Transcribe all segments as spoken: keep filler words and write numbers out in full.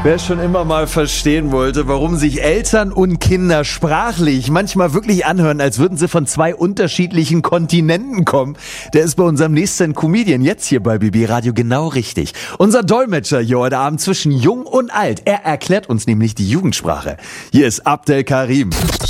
Wer schon immer mal verstehen wollte, warum sich Eltern und Kinder sprachlich manchmal wirklich anhören, als würden sie von zwei unterschiedlichen Kontinenten kommen, der ist bei unserem nächsten Comedian jetzt hier bei B B Radio genau richtig. Unser Dolmetscher hier heute Abend zwischen Jung und Alt. Er erklärt uns nämlich die Jugendsprache. Hier ist Abdel Karim.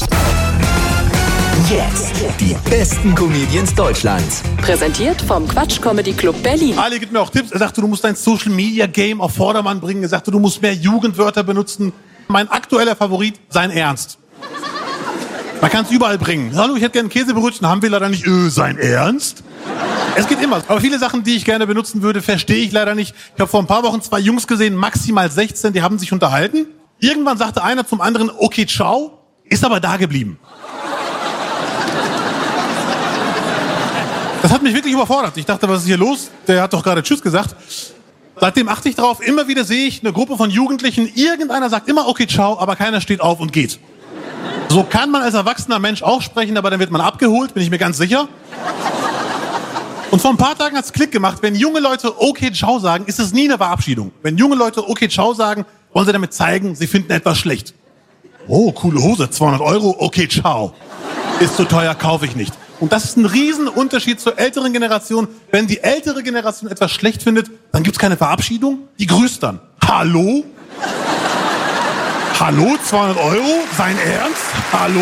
Jetzt die besten Comedians Deutschlands. Präsentiert vom Quatsch Comedy Club Berlin. Ali gibt mir auch Tipps. Er sagte, du musst dein Social Media Game auf Vordermann bringen. Er sagte, du musst mehr Jugendwörter benutzen. Mein aktueller Favorit, sein Ernst. Man kann es überall bringen. Hallo, ich hätte gerne Käsebrötchen. Haben wir leider nicht. Äh, sein Ernst? Es geht immer. Aber viele Sachen, die ich gerne benutzen würde, verstehe ich leider nicht. Ich habe vor ein paar Wochen zwei Jungs gesehen, maximal sechzehn, die haben sich unterhalten. Irgendwann sagte einer zum anderen, okay, ciao, ist aber da geblieben. Das hat mich wirklich überfordert. Ich dachte, was ist hier los? Der hat doch gerade Tschüss gesagt. Seitdem achte ich drauf. Immer wieder sehe ich eine Gruppe von Jugendlichen. Irgendeiner sagt immer okay, ciao, aber keiner steht auf und geht. So kann man als erwachsener Mensch auch sprechen, aber dann wird man abgeholt, bin ich mir ganz sicher. Und vor ein paar Tagen hat's Klick gemacht. Wenn junge Leute okay, ciao sagen, ist es nie eine Verabschiedung. Wenn junge Leute okay, ciao sagen, wollen sie damit zeigen, sie finden etwas schlecht. Oh, coole Hose, zweihundert Euro, okay, ciao. Ist zu teuer, kaufe ich nicht. Und das ist ein Riesenunterschied zur älteren Generation. Wenn die ältere Generation etwas schlecht findet, dann gibt's keine Verabschiedung. Die grüßt dann. Hallo? Hallo, zweihundert Euro? Sein Ernst? Hallo?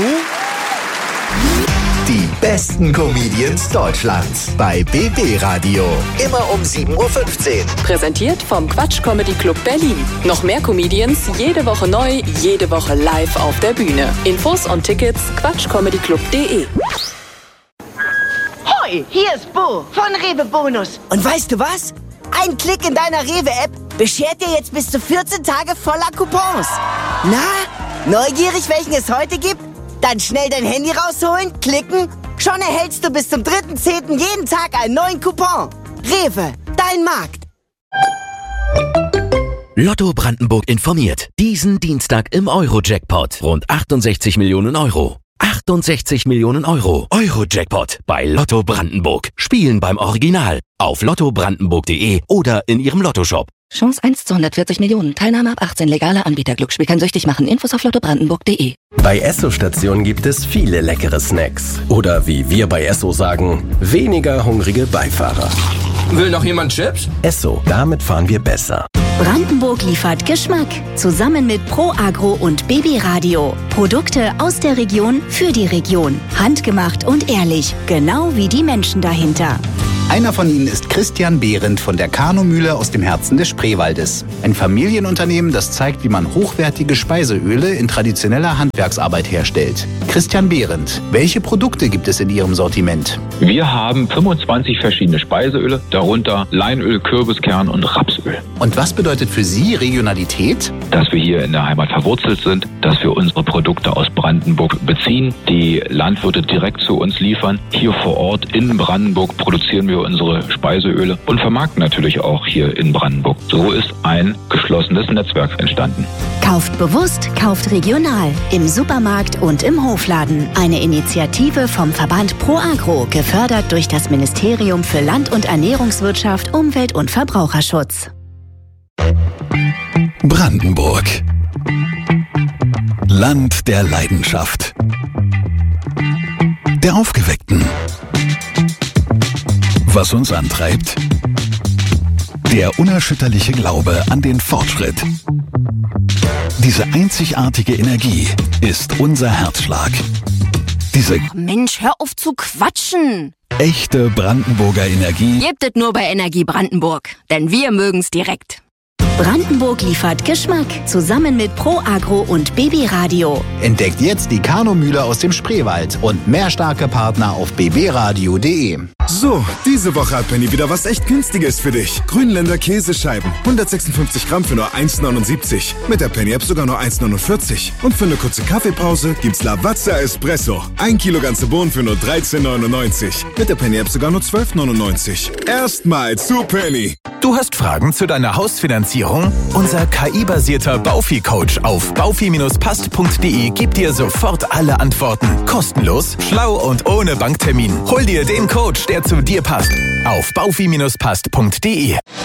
Die besten Comedians Deutschlands bei B B Radio. Immer um sieben Uhr fünfzehn. Präsentiert vom Quatsch Comedy Club Berlin. Noch mehr Comedians, jede Woche neu, jede Woche live auf der Bühne. Infos und Tickets quatschcomedyclub punkt de. Hoi, hier ist Bo von Rewe Bonus. Und weißt du was? Ein Klick in deiner Rewe-App beschert dir jetzt bis zu vierzehn Tage voller Coupons. Na, neugierig, welchen es heute gibt? Dann schnell dein Handy rausholen, klicken. Schon erhältst du bis zum dritten zehnten jeden Tag einen neuen Coupon. Rewe, dein Markt. Lotto Brandenburg informiert. Diesen Dienstag im Euro-Jackpot. Rund achtundsechzig Millionen Euro. achtundsechzig Millionen Euro. Euro-Jackpot bei Lotto Brandenburg. Spielen beim Original. Auf lotto brandenburg punkt de oder in Ihrem Lottoshop. Chance eins zu hundertvierzig Millionen. Teilnahme ab achtzehn. Legaler Anbieter. Glücksspiel kann süchtig machen. Infos auf lotto brandenburg punkt de. Bei Esso-Stationen gibt es viele leckere Snacks. Oder wie wir bei Esso sagen, weniger hungrige Beifahrer. Will noch jemand Chips? Esso, damit fahren wir besser. Brandenburg liefert Geschmack. Zusammen mit Pro Agro und B B Radio. Produkte aus der Region für die Region. Handgemacht und ehrlich. Genau wie die Menschen dahinter. Einer von ihnen ist Christian Behrendt von der Kanomühle aus dem Herzen des Spreewaldes. Ein Familienunternehmen, das zeigt, wie man hochwertige Speiseöle in traditioneller Handwerksarbeit herstellt. Christian Behrendt, welche Produkte gibt es in Ihrem Sortiment? Wir haben fünfundzwanzig verschiedene Speiseöle, darunter Leinöl, Kürbiskern und Rapsöl. Und was bedeutet für Sie Regionalität? Dass wir hier in der Heimat verwurzelt sind, dass wir unsere Produkte aus Brandenburg beziehen, die Landwirte direkt zu uns liefern. Hier vor Ort in Brandenburg produzieren wir unsere Speiseöle und vermarkten natürlich auch hier in Brandenburg. So ist ein geschlossenes Netzwerk entstanden. Kauft bewusst, kauft regional. Im Supermarkt und im Hofladen. Eine Initiative vom Verband Pro Agro, gefördert durch das Ministerium für Land- und Ernährungswirtschaft, Umwelt- und Verbraucherschutz. Brandenburg. Land der Leidenschaft. Der Aufgeweckten. Was uns antreibt? Der unerschütterliche Glaube an den Fortschritt. Diese einzigartige Energie ist unser Herzschlag. Diese Ach Mensch, hör auf zu quatschen. echte Brandenburger Energie Gebt es nur bei Energie Brandenburg, denn wir mögen's direkt. Brandenburg liefert Geschmack. Zusammen mit Pro Agro und B B Radio. Entdeckt jetzt die Kanomühle aus dem Spreewald und mehr starke Partner auf b b radio punkt de. So, diese Woche hat Penny wieder was echt Günstiges für dich. Grünländer Käsescheiben. hundertsechsundfünfzig Gramm für nur eins neunundsiebzig. Mit der Penny-App sogar nur eins neunundvierzig. Und für eine kurze Kaffeepause gibt's Lavazza Espresso. Ein Kilo ganze Bohnen für nur dreizehn neunundneunzig. Mit der Penny-App sogar nur zwölf neunundneunzig. Erstmal zu Penny. Du hast Fragen zu deiner Hausfinanzierung? Unser K I-basierter Baufi-Coach auf baufi Bindestrich passt Punkt de gibt dir sofort alle Antworten. Kostenlos, schlau und ohne Banktermin. Hol dir den Coach, der zu dir passt. Auf baufi Bindestrich passt Punkt de.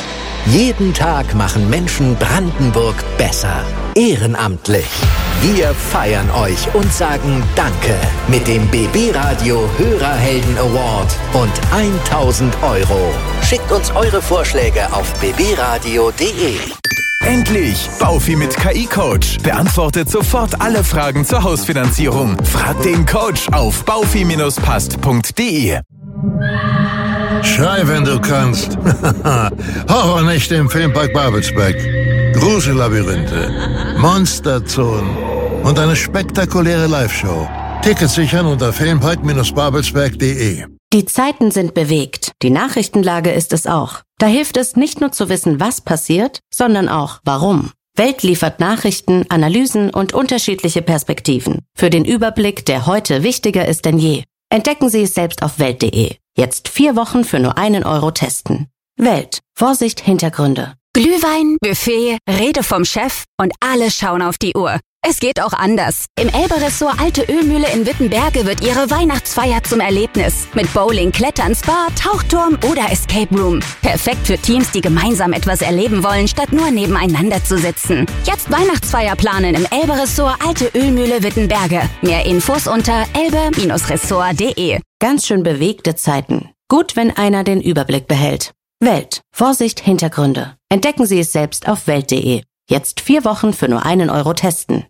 Jeden Tag machen Menschen Brandenburg besser. Ehrenamtlich. Wir feiern euch und sagen Danke mit dem B B Radio Hörerhelden Award und tausend Euro. Schickt uns eure Vorschläge auf b b radio punkt d e. Endlich! Baufi mit K I-Coach beantwortet sofort alle Fragen zur Hausfinanzierung. Frag den Coach auf baufi Bindestrich past Punkt d e. Schrei, wenn du kannst. Horrornächte im Filmpark Babelsberg. Grusellabyrinthe, Monsterzonen und eine spektakuläre Live-Show. Tickets sichern unter filmpark Bindestrich babelsberg Punkt d e. Die Zeiten sind bewegt. Die Nachrichtenlage ist es auch. Da hilft es nicht nur zu wissen, was passiert, sondern auch warum. Welt liefert Nachrichten, Analysen und unterschiedliche Perspektiven. Für den Überblick, der heute wichtiger ist denn je. Entdecken Sie es selbst auf welt Punkt de. Jetzt vier Wochen für nur einen Euro testen. Welt. Vorsicht, Hintergründe. Glühwein, Buffet, Rede vom Chef und alle schauen auf die Uhr. Es geht auch anders. Im Elbe-Ressort Alte Ölmühle in Wittenberge wird Ihre Weihnachtsfeier zum Erlebnis. Mit Bowling, Klettern, Spa, Tauchturm oder Escape Room. Perfekt für Teams, die gemeinsam etwas erleben wollen, statt nur nebeneinander zu sitzen. Jetzt Weihnachtsfeier planen im Elbe-Ressort Alte Ölmühle Wittenberge. Mehr Infos unter elbe Bindestrich ressort Punkt de. Ganz schön bewegte Zeiten. Gut, wenn einer den Überblick behält. Welt. Vorsicht, Hintergründe. Entdecken Sie es selbst auf welt Punkt de. Jetzt vier Wochen für nur einen Euro testen.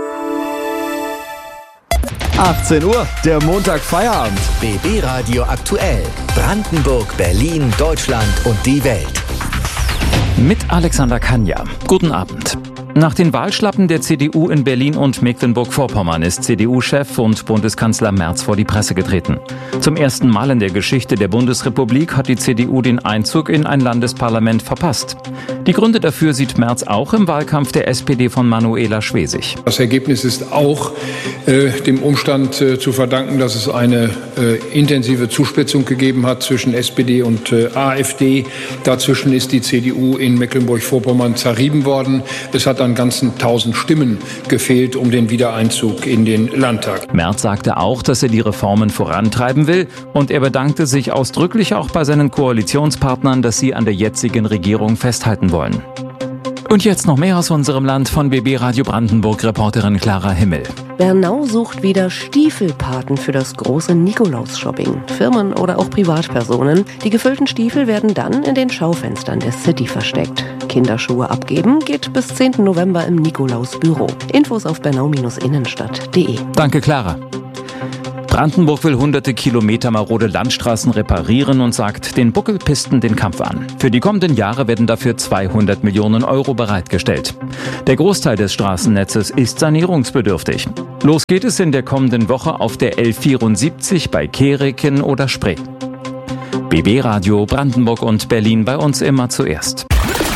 achtzehn Uhr, der Montag Feierabend. B B Radio aktuell. Brandenburg, Berlin, Deutschland und die Welt. Mit Alexander Kanja. Guten Abend. Nach den Wahlschlappen der C D U in Berlin und Mecklenburg-Vorpommern ist C D U-Chef und Bundeskanzler Merz vor die Presse getreten. Zum ersten Mal in der Geschichte der Bundesrepublik hat die C D U den Einzug in ein Landesparlament verpasst. Die Gründe dafür sieht Merz auch im Wahlkampf der S P D von Manuela Schwesig. Das Ergebnis ist auch äh, dem Umstand äh, zu verdanken, dass es eine äh, intensive Zuspitzung gegeben hat zwischen S P D und äh, AfD. Dazwischen ist die C D U in Mecklenburg-Vorpommern zerrieben worden. Es hat an ganzen tausend Stimmen gefehlt, um den Wiedereinzug in den Landtag. Merz sagte auch, dass er die Reformen vorantreiben will, und er bedankte sich ausdrücklich auch bei seinen Koalitionspartnern, dass sie an der jetzigen Regierung festhalten wollen. Und jetzt noch mehr aus unserem Land von B B Radio Brandenburg-Reporterin Clara Himmel. Bernau sucht wieder Stiefelpaten für das große Nikolaus-Shopping. Firmen oder auch Privatpersonen. Die gefüllten Stiefel werden dann in den Schaufenstern der City versteckt. Kinderschuhe abgeben geht bis zehnten November im Nikolaus-Büro. Infos auf bernau Bindestrich innenstadt Punkt de. Danke, Clara. Brandenburg will hunderte Kilometer marode Landstraßen reparieren und sagt den Buckelpisten den Kampf an. Für die kommenden Jahre werden dafür zweihundert Millionen Euro bereitgestellt. Der Großteil des Straßennetzes ist sanierungsbedürftig. Los geht es in der kommenden Woche auf der L vierundsiebzig bei Kehricken oder Spree. B B Radio Brandenburg und Berlin, bei uns immer zuerst.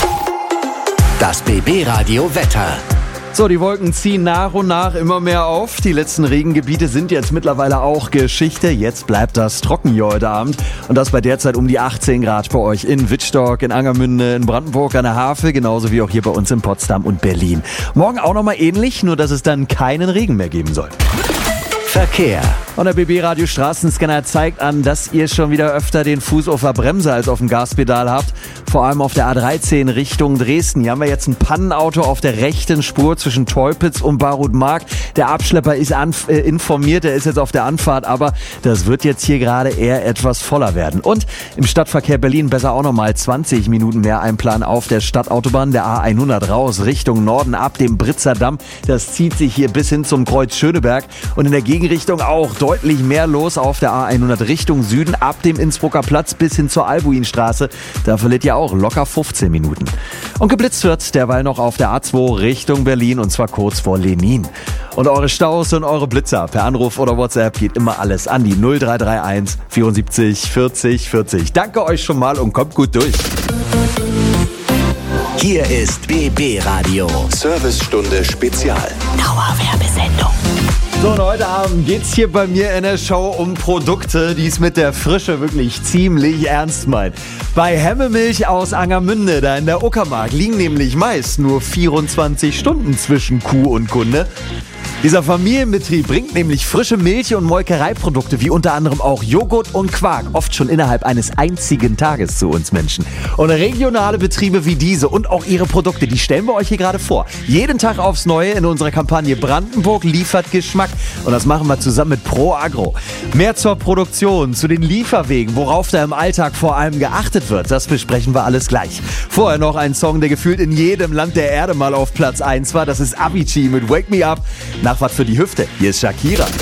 Das B B Radio Wetter. So, die Wolken ziehen nach und nach immer mehr auf. Die letzten Regengebiete sind jetzt mittlerweile auch Geschichte. Jetzt bleibt das trocken hier heute Abend. Und das bei derzeit um die achtzehn Grad bei euch in Wittstock, in Angermünde, in Brandenburg an der Havel, genauso wie auch hier bei uns in Potsdam und Berlin. Morgen auch nochmal ähnlich, nur dass es dann keinen Regen mehr geben soll. Verkehr. Und der B B Radio Straßenscanner zeigt an, dass ihr schon wieder öfter den Fuß auf der Bremse als auf dem Gaspedal habt. Vor allem auf der A dreizehn Richtung Dresden. Hier haben wir jetzt ein Pannenauto auf der rechten Spur zwischen Teupitz und Barutmark. Der Abschlepper ist anf- äh, informiert, der ist jetzt auf der Anfahrt, aber das wird jetzt hier gerade eher etwas voller werden. Und im Stadtverkehr Berlin besser auch nochmal zwanzig Minuten mehr einplanen auf der Stadtautobahn, der A hundert raus Richtung Norden ab dem Britzer Damm. Das zieht sich hier bis hin zum Kreuz Schöneberg. Und in der Gegenrichtung auch deutlich mehr los auf der A hundert Richtung Süden ab dem Innsbrucker Platz bis hin zur Albuinstraße. Da verliert ihr auch locker fünfzehn Minuten. Und geblitzt wird derweil noch auf der A zwei Richtung Berlin, und zwar kurz vor Lenin. Und eure Staus und eure Blitzer per Anruf oder WhatsApp geht immer alles an die null drei drei eins vierundsiebzig vierzig vierzig. Danke euch schon mal und kommt gut durch. Hier ist B B Radio. Servicestunde Spezial. Dauerwerbesendung. So, und heute Abend geht's hier bei mir in der Show um Produkte, die es mit der Frische wirklich ziemlich ernst meinen. Bei Hemmemilch aus Angermünde, da in der Uckermark, liegen nämlich meist nur vierundzwanzig Stunden zwischen Kuh und Kunde. Dieser Familienbetrieb bringt nämlich frische Milch- und Molkereiprodukte wie unter anderem auch Joghurt und Quark oft schon innerhalb eines einzigen Tages zu uns Menschen. Und regionale Betriebe wie diese und auch ihre Produkte, die stellen wir euch hier gerade vor. Jeden Tag aufs Neue in unserer Kampagne Brandenburg liefert Geschmack. Und das machen wir zusammen mit Pro Agro. Mehr zur Produktion, zu den Lieferwegen, worauf da im Alltag vor allem geachtet wird, das besprechen wir alles gleich. Vorher noch ein Song, der gefühlt in jedem Land der Erde mal auf Platz eins war. Das ist Avicii mit Wake Me Up. Nach was für die Hüfte. Hier ist Shakira.